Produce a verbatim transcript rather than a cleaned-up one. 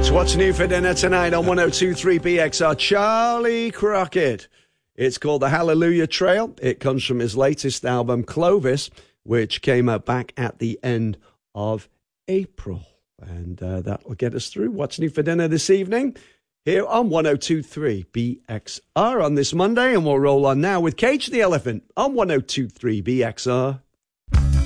It's What's New for Dinner tonight on one oh two point three B X R. Charlie Crockett. It's called The Hallelujah Trail. It comes from his latest album, Clovis, which came out back at the end of April. And uh, that will get us through What's New for Dinner this evening here on one oh two point three B X R on this Monday. And we'll roll on now with Cage the Elephant on one oh two point three B X R.